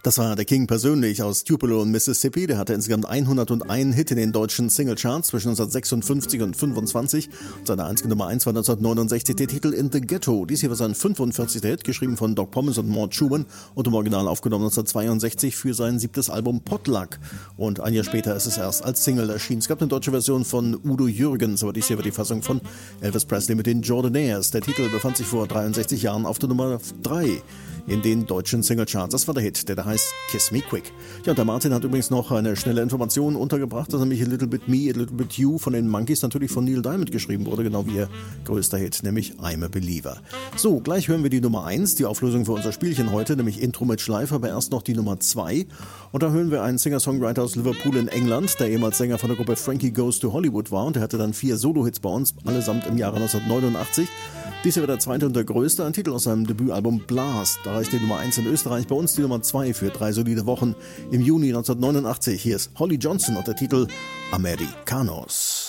Das war der King persönlich aus Tupelo in Mississippi. Der hatte insgesamt 101 Hit in den deutschen Singlecharts zwischen 1956 und 25. Seine einzige Nummer 1 war 1969 der Titel In the Ghetto. Dies hier war sein 45. Hit, geschrieben von Doc Pomus und Mort Schumann und im Original aufgenommen 1962 für sein 7. Album Potluck. Und ein Jahr später ist es erst als Single erschienen. Es gab eine deutsche Version von Udo Jürgens, aber dies hier war die Fassung von Elvis Presley mit den Jordanaires. Der Titel befand sich vor 63 Jahren auf der Nummer 3 in den deutschen Singlecharts. Das war der Hit, der heißt Kiss Me Quick. Ja, und der Martin hat übrigens noch eine schnelle Information untergebracht, dass nämlich A Little Bit Me, A Little Bit You von den Monkees natürlich von Neil Diamond geschrieben wurde, genau wie ihr größter Hit, nämlich I'm a Believer. So, gleich hören wir die Nummer 1, die Auflösung für unser Spielchen heute, nämlich Intro mit Schleifer, aber erst noch die Nummer 2. Und da hören wir einen Singer-Songwriter aus Liverpool in England, der ehemals Sänger von der Gruppe Frankie Goes to Hollywood war, und der hatte dann 4 Solo-Hits bei uns, allesamt im Jahre 1989. Dies hier war der zweite und der größte, ein Titel aus seinem Debütalbum Blast. Da reicht die Nummer 1 in Österreich, bei uns die Nummer 2 für 3 solide Wochen im Juni 1989. Hier ist Holly Johnson und der Titel Americanos.